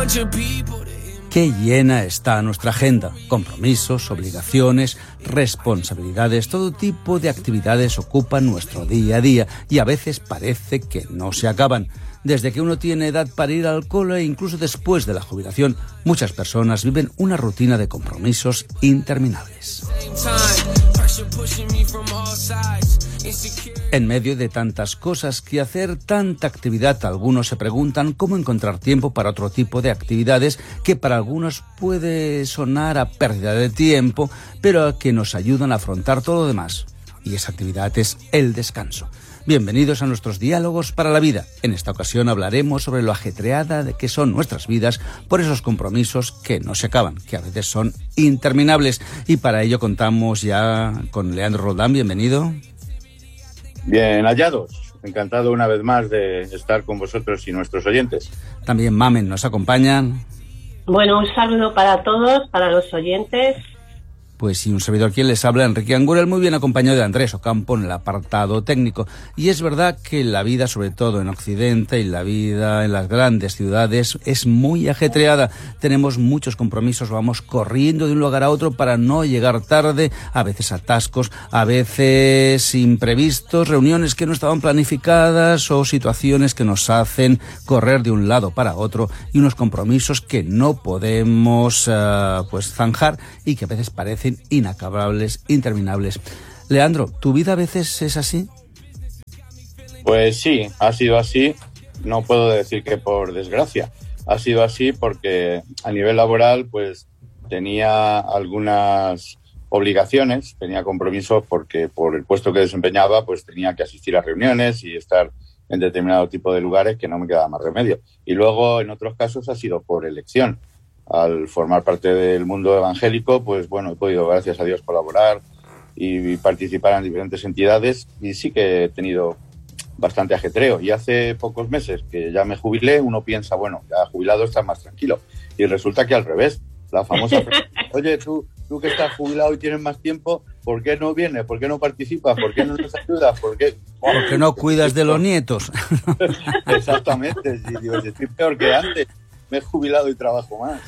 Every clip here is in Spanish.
Qué llena está nuestra agenda. Compromisos, obligaciones, responsabilidades, todo tipo de actividades ocupan nuestro día a día y a veces parece que no se acaban. Desde que uno tiene edad para ir al cole e incluso después de la jubilación, muchas personas viven una rutina de compromisos interminables. En medio de tantas cosas que hacer, tanta actividad, algunos se preguntan cómo encontrar tiempo para otro tipo de actividades que para algunos puede sonar a pérdida de tiempo, pero que nos ayudan a afrontar todo lo demás. Y esa actividad es el descanso. Bienvenidos a nuestros diálogos para la vida. En esta ocasión hablaremos sobre lo ajetreada de que son nuestras vidas por esos compromisos que no se acaban, que a veces son interminables. Y para ello contamos ya con Leandro Roldán. Bienvenido. Bien hallados. Encantado una vez más de estar con vosotros y nuestros oyentes. También Mamen nos acompaña. Bueno, un saludo para todos, para los oyentes. Pues sí, un servidor quien les habla, Enrique Angurel, muy bien acompañado de Andrés Ocampo en el apartado técnico. Y es verdad que la vida, sobre todo en Occidente, y la vida en las grandes ciudades, es muy ajetreada. Tenemos muchos compromisos, vamos corriendo de un lugar a otro para no llegar tarde, a veces atascos, a veces imprevistos, reuniones que no estaban planificadas o situaciones que nos hacen correr de un lado para otro y unos compromisos que no podemos zanjar y que a veces parecen inacabables, interminables. Leandro, ¿tu vida a veces es así? Pues sí, ha sido así. No puedo decir que por desgracia. Ha sido así porque a nivel laboral pues tenía algunas obligaciones, tenía compromisos porque por el puesto que desempeñaba pues tenía que asistir a reuniones y estar en determinado tipo de lugares que no me quedaba más remedio. Y luego en otros casos ha sido por elección. Al formar parte del mundo evangélico, pues bueno, he podido, gracias a Dios, colaborar y participar en diferentes entidades y sí que he tenido bastante ajetreo. Y hace pocos meses que ya me jubilé, uno piensa, bueno, ya jubilado estás más tranquilo. Y resulta que al revés, la famosa pregunta, oye, tú que estás jubilado y tienes más tiempo, ¿por qué no vienes? ¿Por qué no participas? ¿Por qué no nos ayudas? ¿Por qué no cuidas de los nietos? Exactamente, digo, estoy peor que antes. Me he jubilado y trabajo más.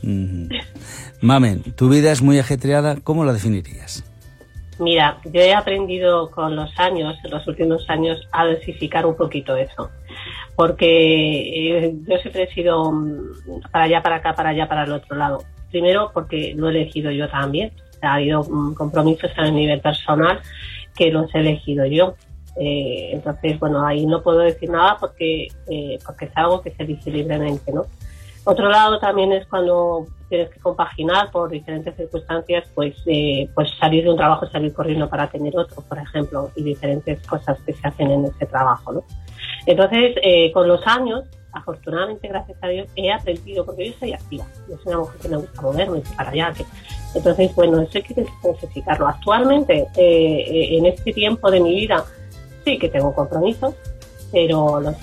Mamen, tu vida es muy ajetreada, ¿cómo la definirías? Mira, yo he aprendido con los años, en los últimos años, a dosificar un poquito eso. Porque yo siempre he sido para allá, para acá, para allá, para el otro lado. Primero, porque lo he elegido yo también. Ha habido compromisos a nivel personal que los he elegido yo. Entonces, bueno, ahí no puedo decir nada porque es algo que se dice libremente, ¿no? Otro lado también es cuando tienes que compaginar por diferentes circunstancias, pues salir de un trabajo, salir corriendo para tener otro, por ejemplo, y diferentes cosas que se hacen en ese trabajo, ¿no? Entonces, con los años, afortunadamente, gracias a Dios, he aprendido, porque yo soy activa, yo soy una mujer que me gusta moverme para allá. Entonces, bueno, eso hay que especificarlo. Actualmente, en este tiempo de mi vida, sí que tengo compromisos, pero lo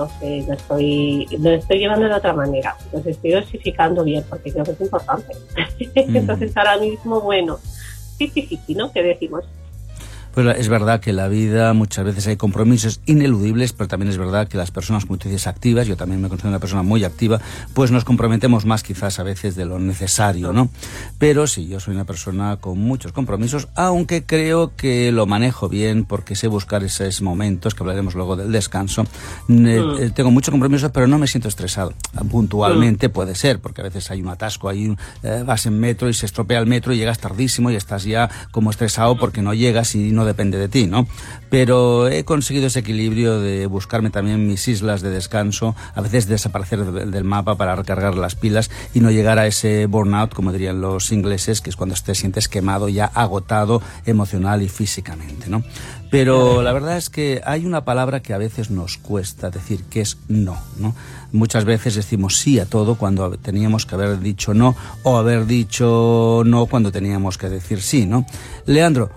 estoy llevando de otra manera. Los estoy dosificando bien porque creo que es importante. Entonces ahora mismo, bueno, sí, ¿no? ¿Qué decimos? Pues es verdad que la vida muchas veces hay compromisos ineludibles, pero también es verdad que las personas, como tú dices, activas, yo también me considero una persona muy activa, pues nos comprometemos más quizás a veces de lo necesario, ¿no? Pero sí, yo soy una persona con muchos compromisos, aunque creo que lo manejo bien porque sé buscar esos momentos, que hablaremos luego del descanso. Tengo muchos compromisos, pero no me siento estresado. Puntualmente puede ser, porque a veces hay un atasco, vas en metro y se estropea el metro y llegas tardísimo y estás ya como estresado porque no llegas y no depende de ti, ¿no? Pero he conseguido ese equilibrio de buscarme también mis islas de descanso, a veces desaparecer del mapa para recargar las pilas y no llegar a ese burnout, como dirían los ingleses, que es cuando te sientes quemado, ya agotado emocional y físicamente, ¿no? Pero la verdad es que hay una palabra que a veces nos cuesta decir, que es no, ¿no? Muchas veces decimos sí a todo cuando teníamos que haber dicho no, o haber dicho no cuando teníamos que decir sí, ¿no? Leandro,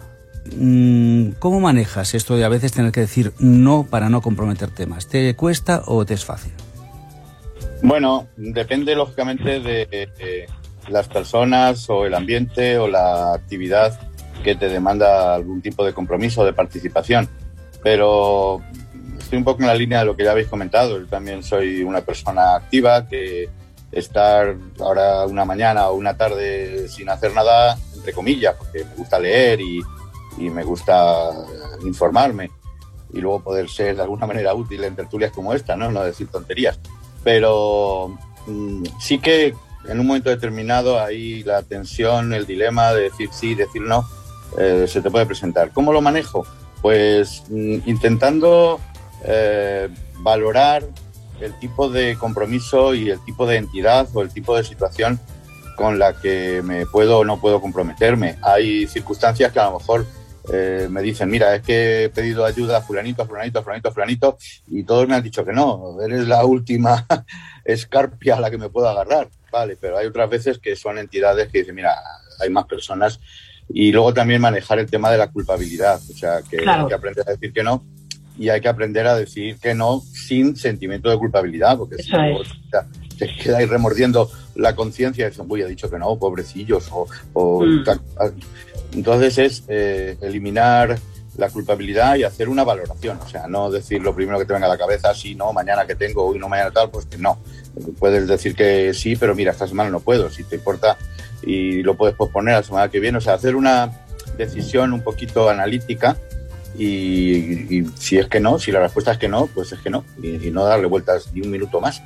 ¿cómo manejas esto de a veces tener que decir no para no comprometerte más? ¿Te cuesta o te es fácil? Bueno, depende lógicamente de las personas o el ambiente o la actividad que te demanda algún tipo de compromiso o de participación. Pero estoy un poco en la línea de lo que ya habéis comentado. Yo también soy una persona activa que estar ahora una mañana o una tarde sin hacer nada, entre comillas, porque me gusta leer y me gusta informarme y luego poder ser de alguna manera útil en tertulias como esta, no decir tonterías. Pero sí que en un momento determinado ahí la tensión, el dilema de decir sí, decir no, se te puede presentar. ¿Cómo lo manejo? Pues intentando valorar el tipo de compromiso y el tipo de entidad o el tipo de situación con la que me puedo o no puedo comprometerme. Hay circunstancias que a lo mejor me dicen, mira, es que he pedido ayuda a fulanito, y todos me han dicho que no, eres la última escarpia a la que me puedo agarrar. Vale, pero hay otras veces que son entidades que dicen, mira, hay más personas. Y luego también manejar el tema de la culpabilidad, o sea, que claro, hay que aprender a decir que no y hay que aprender a decir que no sin sentimiento de culpabilidad, porque si no te queda ahí remordiendo la conciencia y dices, uy, he dicho que no, pobrecillos, Entonces es eliminar la culpabilidad y hacer una valoración, o sea, no decir lo primero que te venga a la cabeza, sí, no, mañana que tengo, hoy no, mañana tal, pues que no. Puedes decir que sí, pero mira, esta semana no puedo, si te importa, y lo puedes posponer la semana que viene, o sea, hacer una decisión un poquito analítica y si es que no, si la respuesta es que no, pues es que no, y no darle vueltas ni un minuto más.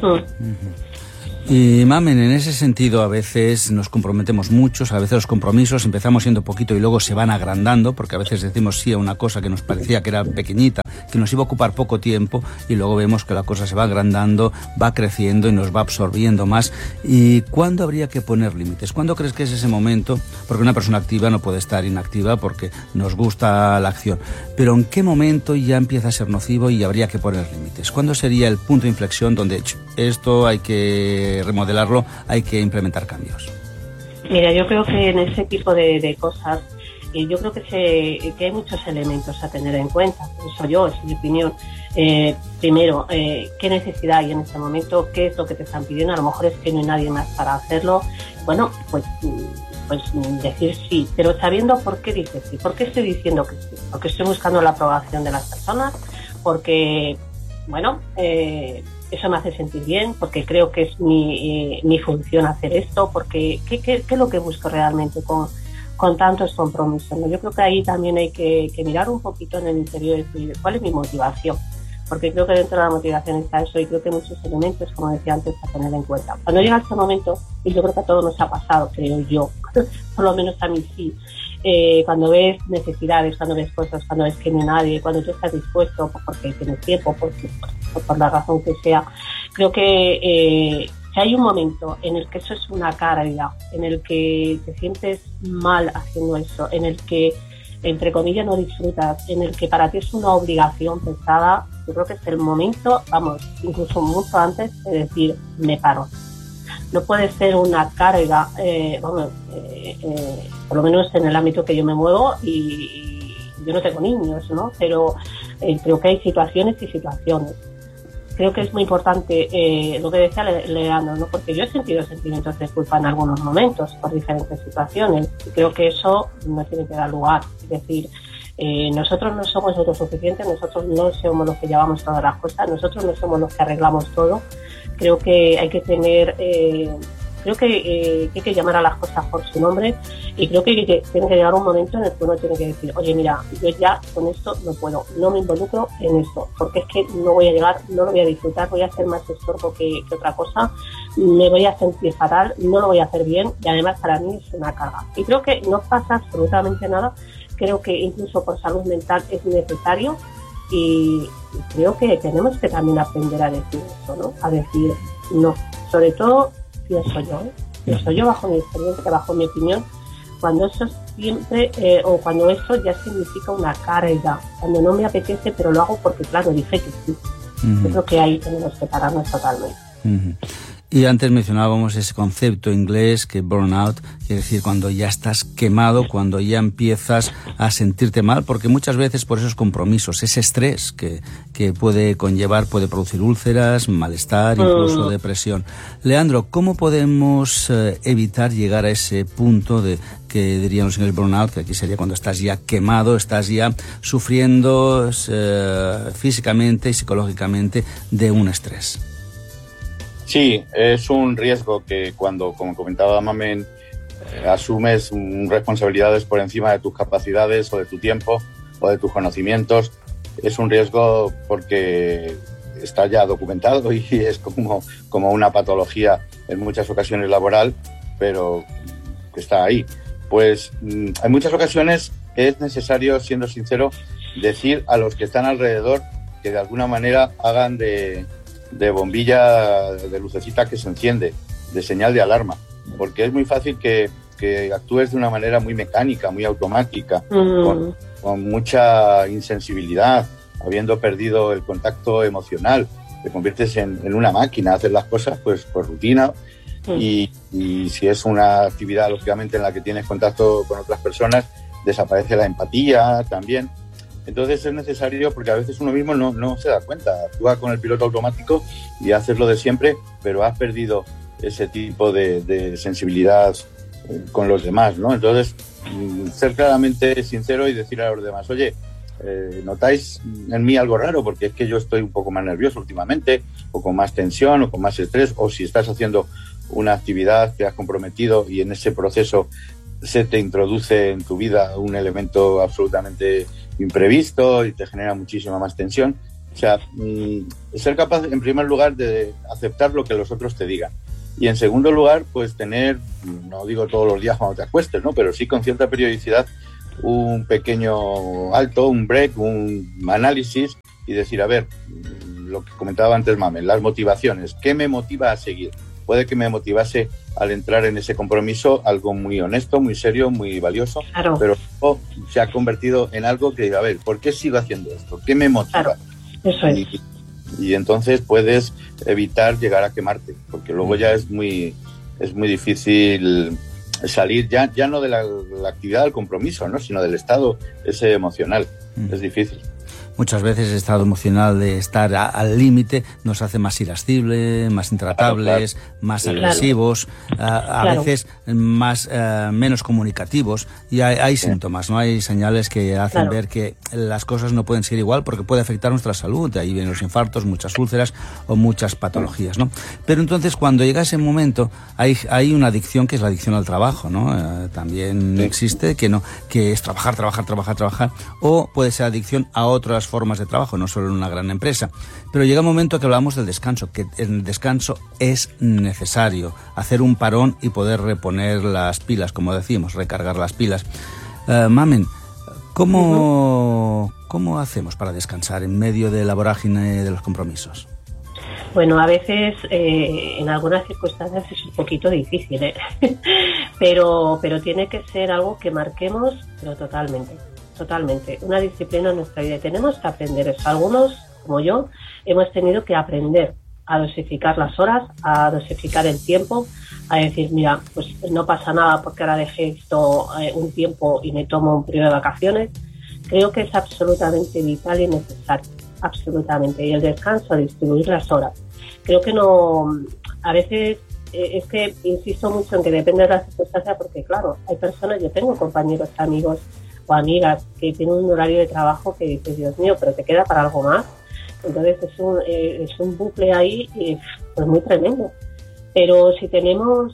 Y Mamen, en ese sentido a veces nos comprometemos muchos, a veces los compromisos empezamos siendo poquito y luego se van agrandando, porque a veces decimos sí a una cosa que nos parecía que era pequeñita, que nos iba a ocupar poco tiempo y luego vemos que la cosa se va agrandando, va creciendo y nos va absorbiendo más. ¿Y cuándo habría que poner límites? ¿Cuándo crees que es ese momento? Porque una persona activa no puede estar inactiva porque nos gusta la acción, pero ¿en qué momento ya empieza a ser nocivo y habría que poner límites? ¿Cuándo sería el punto de inflexión donde esto hay que remodelarlo, hay que implementar cambios? Mira, yo creo que en ese tipo de cosas, yo creo que hay muchos elementos a tener en cuenta. Eso es mi opinión. Primero, ¿qué necesidad hay en este momento? ¿Qué es lo que te están pidiendo? A lo mejor es que no hay nadie más para hacerlo. Bueno, pues decir sí, pero sabiendo por qué dices sí. ¿Por qué estoy diciendo que sí? Porque estoy buscando la aprobación de las personas, porque, bueno, eso me hace sentir bien, porque creo que es mi función hacer esto, porque ¿qué es lo que busco realmente con tantos compromisos, ¿no? Yo creo que ahí también hay que mirar un poquito en el interior y decir, ¿cuál es mi motivación? Porque creo que dentro de la motivación está eso y creo que hay muchos elementos, como decía antes, a tener en cuenta. Cuando llega este momento, y yo creo que a todos nos ha pasado, creo yo, por lo menos a mí sí, cuando ves necesidades, cuando ves cosas, cuando ves que no hay nadie, cuando tú estás dispuesto, porque tienes tiempo, por la razón que sea, creo que si hay un momento en el que eso es una carga, en el que te sientes mal haciendo eso, en el que, entre comillas, no disfrutas, en el que para ti es una obligación pesada, yo creo que es el momento, vamos, incluso mucho antes de decir, me paro. No puede ser una carga, por lo menos en el ámbito que yo me muevo, y yo no tengo niños, ¿no? Pero creo que hay situaciones y situaciones. Creo que es muy importante lo que decía Leandro, ¿no? Porque yo he sentido sentimientos de culpa en algunos momentos por diferentes situaciones y creo que eso no tiene que dar lugar. Es decir, nosotros no somos autosuficientes, nosotros no somos los que llevamos todas las cosas, nosotros no somos los que arreglamos todo. Creo que hay que tener, creo que hay que llamar a las cosas por su nombre y creo que tiene que llegar un momento en el que uno tiene que decir, oye, mira, yo ya con esto no puedo, no me involucro en esto, porque es que no voy a llegar, no lo voy a disfrutar, voy a hacer más estorbo que otra cosa, me voy a sentir fatal, no lo voy a hacer bien y además para mí es una carga. Y creo que no pasa absolutamente nada, creo que incluso por salud mental es necesario. Y creo que tenemos que también aprender a decir eso, ¿no? A decir no. Sobre todo, pienso yo bajo mi experiencia, bajo mi opinión, cuando eso siempre, o cuando eso ya significa una carga, cuando no me apetece, pero lo hago porque, claro, dije que sí. Yo creo que ahí tenemos que pararnos totalmente. Y antes mencionábamos ese concepto inglés que burnout, quiere decir cuando ya estás quemado, cuando ya empiezas a sentirte mal, porque muchas veces por esos compromisos, ese estrés que puede conllevar, puede producir úlceras, malestar, incluso depresión. Leandro, ¿cómo podemos evitar llegar a ese punto de que diríamos en el burnout, que aquí sería cuando estás ya quemado, estás ya sufriendo físicamente y psicológicamente de un estrés? Sí, es un riesgo que cuando, como comentaba Mamen, asumes responsabilidades por encima de tus capacidades o de tu tiempo o de tus conocimientos, es un riesgo porque está ya documentado y es como una patología en muchas ocasiones laboral, pero que está ahí. Pues en muchas ocasiones es necesario, siendo sincero, decir a los que están alrededor que de alguna manera hagan de bombilla, de lucecita que se enciende, de señal de alarma, porque es muy fácil que actúes de una manera muy mecánica, muy automática, con mucha insensibilidad, habiendo perdido el contacto emocional. Te conviertes en una máquina, haces las cosas pues por rutina y si es una actividad, lógicamente, en la que tienes contacto con otras personas, desaparece la empatía también. Entonces es necesario, porque a veces uno mismo no se da cuenta, actúa con el piloto automático y haces lo de siempre, pero has perdido ese tipo de sensibilidad con los demás, ¿no? Entonces, ser claramente sincero y decir a los demás, oye, ¿notáis en mí algo raro? Porque es que yo estoy un poco más nervioso últimamente, o con más tensión, o con más estrés, o si estás haciendo una actividad que has comprometido y en ese proceso se te introduce en tu vida un elemento absolutamente imprevisto y te genera muchísima más tensión. O sea, ser capaz, en primer lugar, de aceptar lo que los otros te digan. Y en segundo lugar, pues tener, no digo todos los días cuando te acuestes, ¿no? Pero sí con cierta periodicidad, un pequeño alto, un break, un análisis y decir, a ver, lo que comentaba antes Mamen, las motivaciones, ¿qué me motiva a seguir? Puede que me motivase al entrar en ese compromiso algo muy honesto, muy serio, muy valioso, claro, pero se ha convertido en algo que, a ver, ¿por qué sigo haciendo esto? ¿Qué me motiva? Claro, eso es. Y entonces puedes evitar llegar a quemarte, porque luego ya es muy difícil salir ya no de la actividad del compromiso, ¿no? Sino del estado ese emocional. Es difícil. Muchas veces el estado emocional de estar al límite nos hace más irascibles, más intratables, claro, más agresivos, a veces más menos comunicativos, y hay síntomas, ¿no? Hay señales que hacen ver que las cosas no pueden ser igual porque puede afectar nuestra salud. De ahí vienen los infartos, muchas úlceras o muchas patologías, ¿no? Pero entonces cuando llega ese momento hay una adicción que es la adicción al trabajo, ¿no? También existe que es trabajar, o puede ser adicción a otras formas de trabajo, no solo en una gran empresa. Pero llega un momento que hablamos del descanso, que el descanso es necesario, hacer un parón y poder reponer las pilas, como decimos, recargar las pilas. Mamen, ¿cómo hacemos para descansar en medio de la vorágine de los compromisos? Bueno, a veces en algunas circunstancias es un poquito difícil, ¿eh? pero tiene que ser algo que marquemos, pero totalmente, una disciplina en nuestra vida. Tenemos que aprender eso. Algunos, como yo, hemos tenido que aprender a dosificar las horas, a dosificar el tiempo, a decir, mira, pues no pasa nada porque ahora dejé esto un tiempo y me tomo un periodo de vacaciones. Creo que es absolutamente vital y necesario, absolutamente. Y el descanso, distribuir las horas. Creo que no, a veces es que insisto mucho en que depende de la circunstancia, porque claro, hay personas, yo tengo compañeros, amigos o amigas que tienen un horario de trabajo que dices, Dios mío, pero te queda para algo más. Entonces es un bucle ahí pues muy tremendo. Pero si tenemos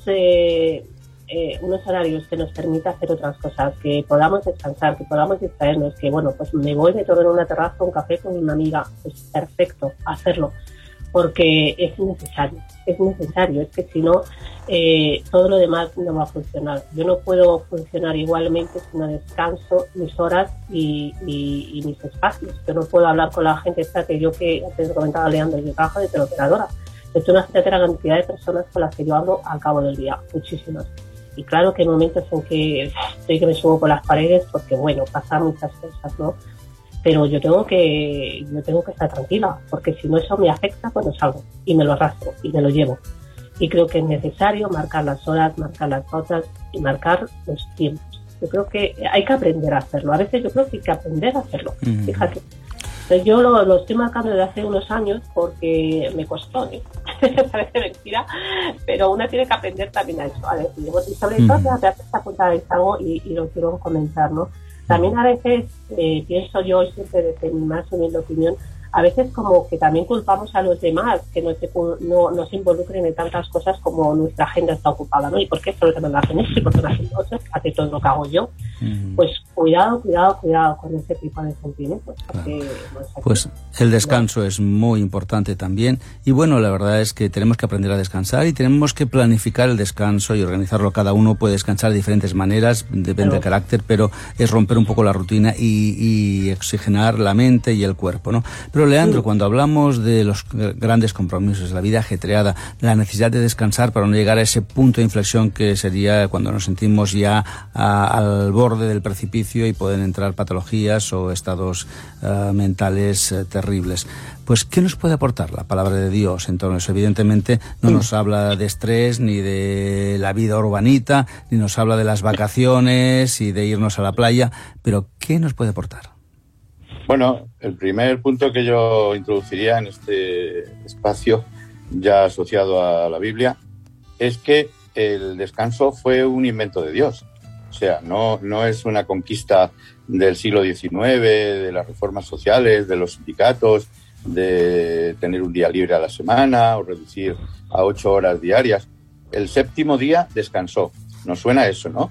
unos horarios que nos permitan hacer otras cosas, que podamos descansar, que podamos distraernos, que bueno, pues me voy de todo en una terraza, un café con una amiga, pues perfecto, hacerlo, porque es necesario, es que si no, todo lo demás no va a funcionar. Yo no puedo funcionar igualmente si no descanso mis horas y mis espacios. Yo no puedo hablar con la gente, que yo, que antes comentaba Leandro, yo trabajo de teleoperadora. Es una cantidad de personas con las que yo hablo al cabo del día, muchísimas. Y claro que hay momentos en que estoy que me subo por las paredes porque, bueno, pasan muchas cosas, ¿no? Pero yo tengo que estar tranquila, porque si no eso me afecta cuando salgo y me lo arrastro y me lo llevo. Y creo que es necesario marcar las horas, marcar las pautas y marcar los tiempos. Yo creo que hay que aprender a hacerlo. A veces yo creo que hay que aprender a hacerlo. Fíjate. Entonces yo lo estoy marcando desde hace unos años porque me costó, ¿eh? Parece mentira, pero uno tiene que aprender también a eso. A decir, y sobre todo te haces esta punta de algo y lo quiero comentar, ¿no? También a veces pienso yo, y siempre desde mi más humilde opinión, a veces como que también culpamos a los demás que no se involucren en tantas cosas como nuestra agenda está ocupada, ¿no? ¿Y por qué esto no lo hacen esto y por qué no hacen otro? Hace todo lo que hago yo. Pues cuidado con ese tipo de sentimientos. Porque, pues el descanso es muy importante también. Y bueno, la verdad es que tenemos que aprender a descansar y tenemos que planificar el descanso y organizarlo. Cada uno puede descansar de diferentes maneras, depende del carácter, pero es romper un poco la rutina y oxigenar la mente y el cuerpo, ¿no? Pero Leandro, cuando hablamos de los grandes compromisos, la vida ajetreada, la necesidad de descansar para no llegar a ese punto de inflexión que sería cuando nos sentimos ya al borde del precipicio y pueden entrar patologías o estados mentales terribles. Pues, ¿qué nos puede aportar la palabra de Dios en torno a eso? Evidentemente no nos habla de estrés, ni de la vida urbanita, ni nos habla de las vacaciones y de irnos a la playa, pero ¿qué nos puede aportar? Bueno, el primer punto que yo introduciría en este espacio ya asociado a la Biblia es que el descanso fue un invento de Dios. O sea, no es una conquista del siglo XIX, de las reformas sociales, de los sindicatos, de tener un día libre a la semana o reducir a 8 horas diarias. El séptimo día descansó. ¿Nos suena eso, no?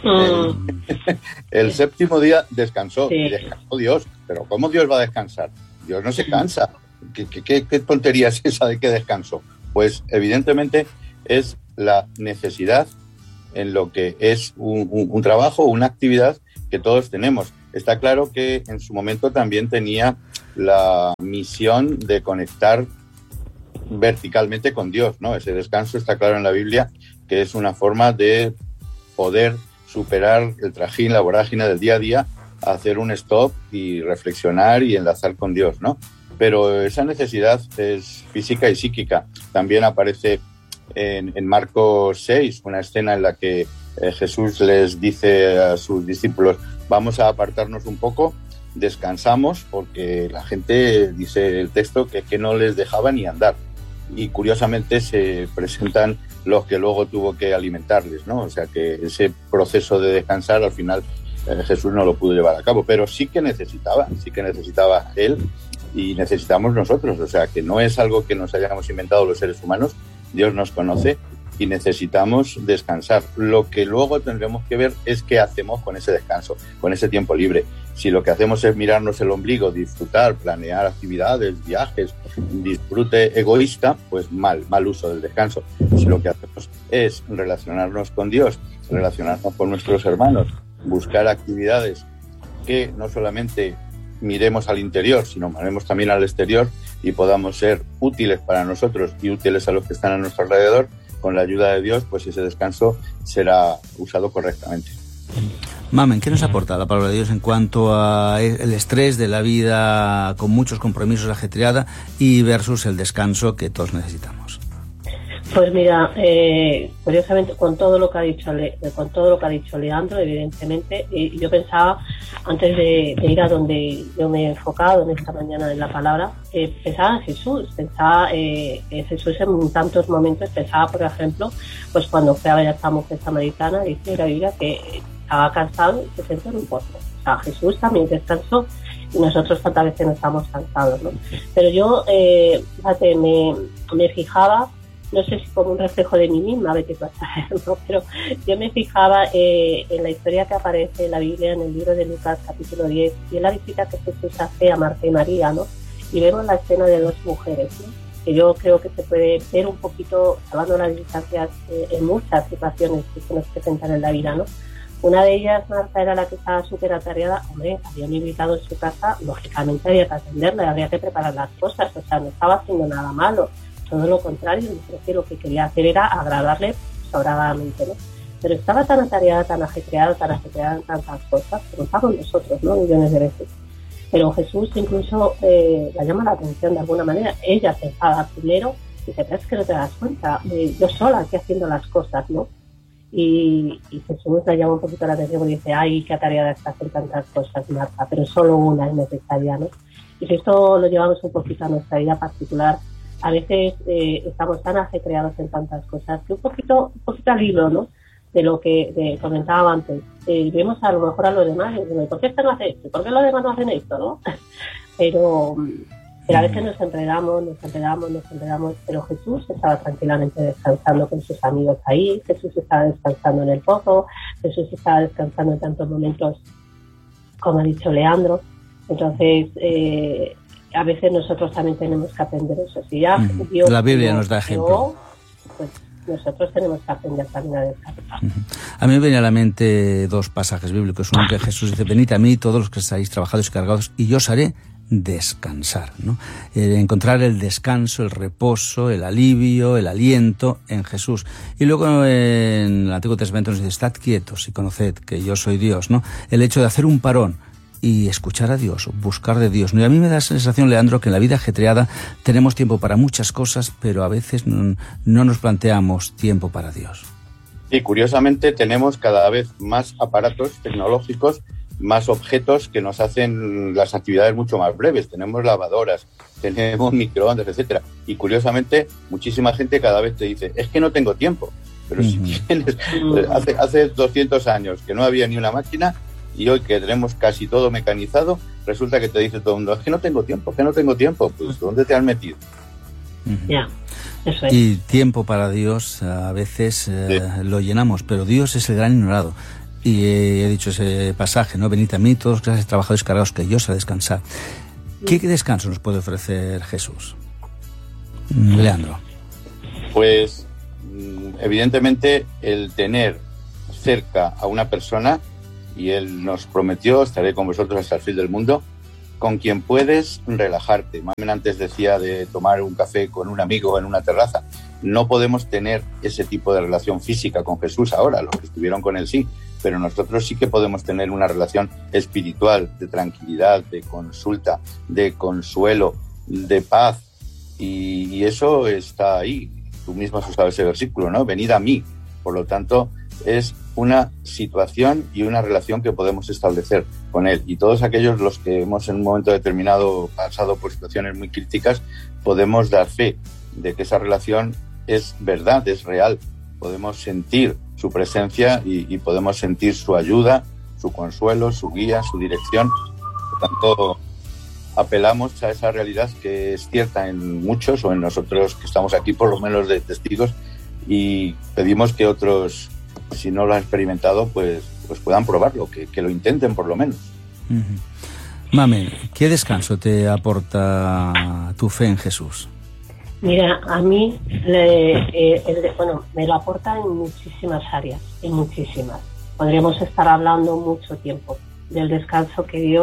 El séptimo día descansó. Sí. Y descansó Dios. Pero ¿cómo Dios va a descansar? Dios no se cansa. ¿Qué tontería es esa de que descansó? Pues evidentemente es la necesidad en lo que es un trabajo, una actividad que todos tenemos. Está claro que en su momento también tenía la misión de conectar verticalmente con Dios, ¿no? Ese descanso está claro en la Biblia que es una forma de poder superar el trajín, la vorágine del día a día, hacer un stop y reflexionar y enlazar con Dios, ¿no? Pero esa necesidad es física y psíquica. También aparece en Marcos 6, una escena en la que Jesús les dice a sus discípulos: vamos a apartarnos un poco, descansamos, porque la gente, dice el texto, que no les dejaba ni andar. Y curiosamente se presentan los que luego tuvo que alimentarles, ¿no? O sea que ese proceso de descansar al final Jesús no lo pudo llevar a cabo, pero sí que necesitaba él y necesitamos nosotros. O sea que no es algo que nos hayamos inventado los seres humanos. Dios nos conoce y necesitamos descansar. Lo que luego tendremos que ver es qué hacemos con ese descanso, con ese tiempo libre. Si lo que hacemos es mirarnos el ombligo, disfrutar, planear actividades, viajes, disfrute egoísta, pues mal uso del descanso. Si lo que hacemos es relacionarnos con Dios, relacionarnos con nuestros hermanos, buscar actividades que no solamente miremos al interior, sino miremos también al exterior y podamos ser útiles para nosotros y útiles a los que están a nuestro alrededor, con la ayuda de Dios, pues ese descanso será usado correctamente. Mamen, ¿qué nos aporta la palabra de Dios en cuanto a el estrés de la vida con muchos compromisos ajetreada y versus el descanso que todos necesitamos? Pues mira, curiosamente con todo lo que ha dicho Leandro, evidentemente, yo pensaba, antes de ir a donde yo me he enfocado en esta mañana en la palabra, pensaba en Jesús, Jesús en tantos momentos, pensaba, por ejemplo, pues cuando fue a ver a esta mujer samaritana, dice la Biblia que estaba cansado y se sentó en un pozo. O sea, Jesús también descansó y nosotros tantas veces no estamos cansados, ¿no? Pero yo, fíjate, me fijaba, no sé si como un reflejo de mí misma, vete tú a saber, ¿no? Pero yo me fijaba en la historia que aparece en la Biblia, en el libro de Lucas, capítulo 10, y en la visita que Jesús hace a Marta y María, ¿no? Y vemos la escena de dos mujeres, ¿no? Que yo creo que se puede ver un poquito, salvando las distancias, en muchas situaciones que se nos presentan en la vida, ¿no? Una de ellas, Marta, era la que estaba súper atareada. Hombre, habían invitado en su casa, lógicamente había que atenderla, había que preparar las cosas, o sea, no estaba haciendo nada malo. Todo lo contrario, creo que lo que quería hacer era agradarle sobradamente, ¿no? Pero estaba tan atareada, tan ajetreada en tantas cosas, que nos estamos nosotros, ¿no? Millones de veces. Pero Jesús incluso la llama la atención de alguna manera. Ella se enfada primero y dice: pero es que no te das cuenta, yo sola aquí haciendo las cosas, ¿no? Y Jesús le llama un poquito la atención y dice: ay, qué atareada estás en tantas cosas, Marta, pero solo una es necesaria, ¿no? Y si esto lo llevamos un poquito a nuestra vida particular, a veces estamos tan ajetreados en tantas cosas que un poquito al hilo, ¿no?, de lo que comentaba antes. Vemos a lo mejor a los demás y decimos: ¿por qué este no hace esto? ¿Por qué los demás no hacen esto, no? Pero Pero a veces nos enredamos, pero Jesús estaba tranquilamente descansando con sus amigos ahí, Jesús estaba descansando en el pozo, Jesús estaba descansando en tantos momentos, como ha dicho Leandro. Entonces, a veces nosotros también tenemos que aprender eso. Si ya Dios la Biblia nos da ejemplo. Pues nosotros tenemos que aprender también a descansar. A mí me viene a la mente dos pasajes bíblicos. Uno que Jesús dice: venid a mí todos los que estáis trabajados y cargados, y yo os haré descansar, ¿no? Encontrar el descanso, el reposo, el alivio, el aliento en Jesús. Y luego en el Antiguo Testamento nos dice: estad quietos y conoced que yo soy Dios, ¿no? El hecho de hacer un parón y escuchar a Dios, buscar de Dios, ¿no? Y a mí me da la sensación, Leandro, que en la vida ajetreada tenemos tiempo para muchas cosas, pero a veces no nos planteamos tiempo para Dios. Y curiosamente tenemos cada vez más aparatos tecnológicos, más objetos que nos hacen las actividades mucho más breves. Tenemos lavadoras, tenemos microondas, etcétera. Y curiosamente, muchísima gente cada vez te dice: es que no tengo tiempo. Pero si tienes, hace 200 años que no había ni una máquina, y hoy que tenemos casi todo mecanizado, resulta que te dice todo el mundo: es que no tengo tiempo, Pues ¿dónde te has metido? Ya, eso es. Y tiempo para Dios a veces lo llenamos, pero Dios es el gran ignorado. Y he dicho ese pasaje, ¿no? Venid a mí todos los que estáis trabajados y cargados, que yo os haré descansar. ¿Qué descanso nos puede ofrecer Jesús? Leandro. Pues evidentemente el tener cerca a una persona, y Él nos prometió: estaré con vosotros hasta el fin del mundo, con quien puedes relajarte. Mamen antes decía de tomar un café con un amigo en una terraza. No podemos tener ese tipo de relación física con Jesús ahora, los que estuvieron con Él sí, pero nosotros sí que podemos tener una relación espiritual, de tranquilidad, de consulta, de consuelo, de paz, y eso está ahí. Tú mismo has usado ese versículo, ¿no? Venid a mí. Por lo tanto, es una situación y una relación que podemos establecer con Él. Y todos aquellos los que hemos en un momento determinado pasado por situaciones muy críticas, podemos dar fe de que esa relación es verdad, es real. Podemos sentir su presencia y podemos sentir su ayuda, su consuelo, su guía, su dirección. Por tanto, apelamos a esa realidad que es cierta en muchos, o en nosotros que estamos aquí por lo menos de testigos, y pedimos que otros, si no lo han experimentado, pues puedan probarlo, que lo intenten por lo menos. Mamen, ¿qué descanso te aporta tu fe en Jesús? Mira, a mí me lo aporta en muchísimas áreas, en muchísimas. Podríamos estar hablando mucho tiempo del descanso que Dios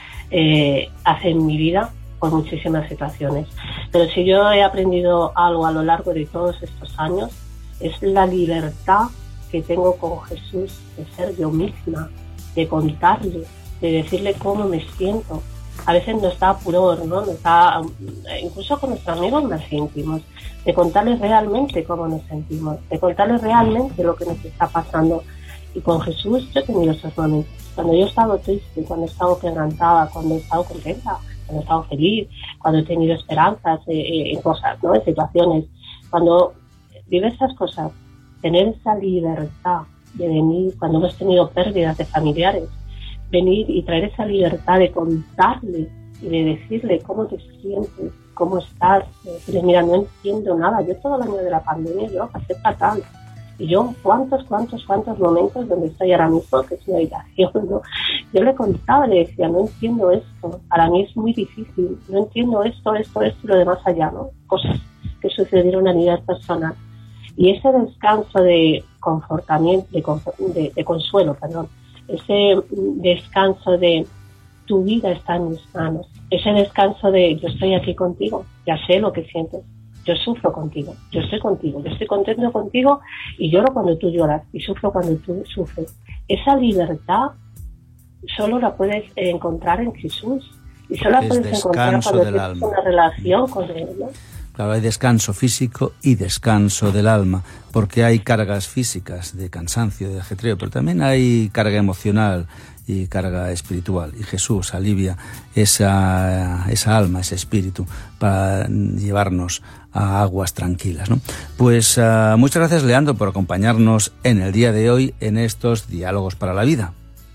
hace en mi vida por muchísimas situaciones. Pero si yo he aprendido algo a lo largo de todos estos años, es la libertad que tengo con Jesús de ser yo misma, de contarle, de decirle cómo me siento. A veces nos da pudor, ¿no? Nos da, incluso con nuestros amigos más íntimos, de contarles realmente cómo nos sentimos, de contarles realmente lo que nos está pasando. Y con Jesús yo he tenido esos momentos. Cuando yo he estado triste, cuando he estado quebrantada, cuando he estado contenta, cuando he estado feliz, cuando he tenido esperanzas en cosas, ¿no? En situaciones. Cuando diversas cosas, tener esa libertad de venir, cuando hemos tenido pérdidas de familiares, venir y traer esa libertad de contarle y de decirle cómo te sientes, cómo estás, de decirle: mira, no entiendo nada, yo todo el año de la pandemia yo pasé fatal, y yo cuántos momentos donde estoy ahora mismo, que es mi habitación, ¿no? Yo le contaba, le decía: no entiendo esto, para mí es muy difícil, no entiendo esto y lo demás allá, ¿no? Cosas que sucedieron a nivel personal. Y ese descanso de confortamiento, de consuelo, ese descanso de tu vida está en mis manos, ese descanso de yo estoy aquí contigo, ya sé lo que sientes, yo sufro contigo, yo estoy contigo, yo estoy contento contigo y lloro cuando tú lloras y sufro cuando tú sufres. Esa libertad solo la puedes encontrar en Jesús y solo la puedes encontrar cuando tienes una relación con Él, ¿no? Claro, hay descanso físico y descanso del alma, porque hay cargas físicas de cansancio, de ajetreo, pero también hay carga emocional y carga espiritual. Y Jesús alivia esa alma, ese espíritu, para llevarnos a aguas tranquilas, ¿no? Pues muchas gracias, Leandro, por acompañarnos en el día de hoy en estos Diálogos para la Vida.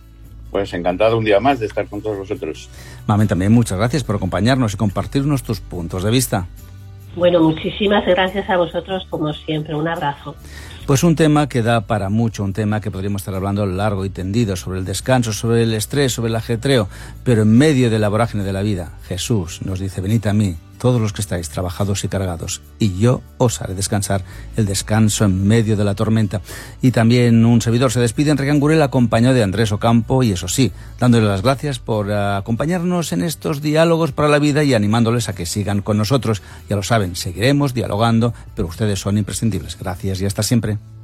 Pues encantado un día más de estar con todos vosotros. Mamen, también muchas gracias por acompañarnos y compartirnos tus puntos de vista. Bueno, muchísimas gracias a vosotros, como siempre. Un abrazo. Pues un tema que da para mucho, un tema que podríamos estar hablando largo y tendido sobre el descanso, sobre el estrés, sobre el ajetreo, pero en medio de la vorágine de la vida, Jesús nos dice: venid a mí, todos los que estáis trabajados y cargados, y yo os haré descansar, el descanso en medio de la tormenta. Y también un servidor se despide, Enrique Angurel, acompañado de Andrés Ocampo, y eso sí, dándole las gracias por acompañarnos en estos diálogos para la vida y animándoles a que sigan con nosotros. Ya lo saben, seguiremos dialogando, pero ustedes son imprescindibles. Gracias y hasta siempre.